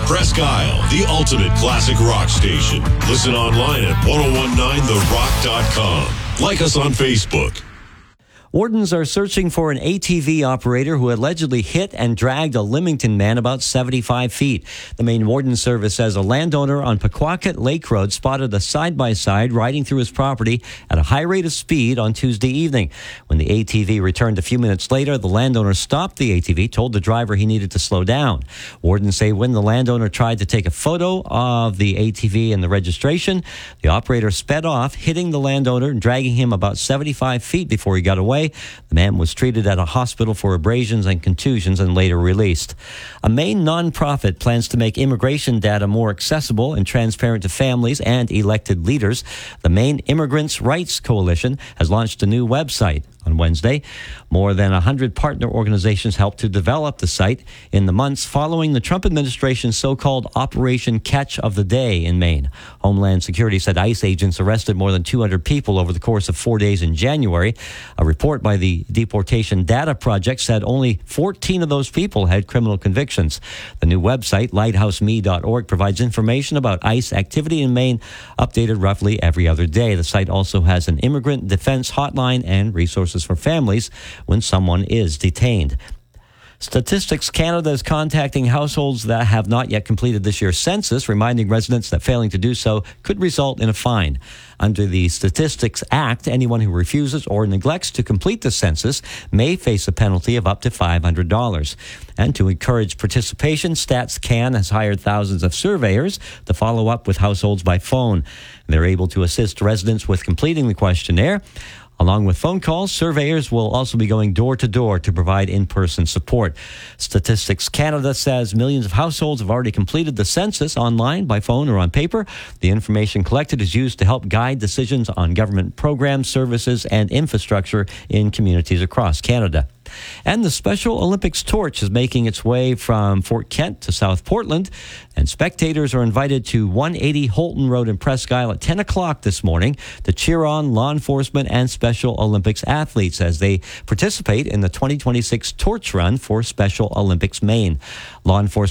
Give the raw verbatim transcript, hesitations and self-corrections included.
Presque Isle, the ultimate classic rock station. Listen online at ten nineteen the rock dot com. Like us on Facebook. Wardens are searching for an A T V operator who allegedly hit and dragged a Leamington man about seventy-five feet. The Maine Warden Service says a landowner on Pequawket Lake Road spotted a side-by-side riding through his property at a high rate of speed on Tuesday evening. When the A T V returned a few minutes later, the landowner stopped the A T V, told the driver he needed to slow down. Wardens say when the landowner tried to take a photo of the A T V and the registration, the operator sped off, hitting the landowner and dragging him about seventy-five feet before he got away. The man was treated at a hospital for abrasions and contusions and later released. A Maine nonprofit plans to make immigration data more accessible and transparent to families and elected leaders. The Maine Immigrants' Rights Coalition has launched a new website on Wednesday. More than one hundred partner organizations helped to develop the site in the months following the Trump administration's so-called Operation Catch of the Day in Maine. Homeland Security said ICE agents arrested more than two hundred people over the course of four days in January. A report by the Deportation Data Project said only fourteen of those people had criminal convictions. The new website, lighthouse me dot org, provides information about ICE activity in Maine, updated roughly every other day. The site also has an immigrant defense hotline and resources for families when someone is detained. Statistics Canada is contacting households that have not yet completed this year's census, reminding residents that failing to do so could result in a fine. Under the Statistics Act, anyone who refuses or neglects to complete the census may face a penalty of up to five hundred dollars. And to encourage participation, Stats Can has hired thousands of surveyors to follow up with households by phone. They're able to assist residents with completing the questionnaire. Along with phone calls, surveyors will also be going door to door to provide in-person support. Statistics Canada says millions of households have already completed the census online, by phone, or on paper. The information collected is used to help guide decisions on government programs, services, and infrastructure in communities across Canada. And the Special Olympics torch is making its way from Fort Kent to South Portland, and spectators are invited to one eighty Holton Road in Presque Isle at ten o'clock this morning to cheer on law enforcement and Special Olympics athletes as they participate in the twenty twenty-six Torch Run for Special Olympics Maine. Law enforcement